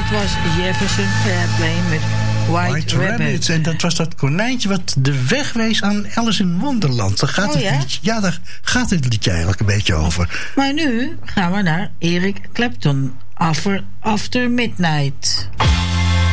dit was Jefferson Airplane met White Rabbit. En dat was dat konijntje wat de weg wees aan Alice in Wonderland. Daar gaat daar gaat het liedje eigenlijk een beetje over. Maar nu gaan we naar Eric Clapton, After Midnight.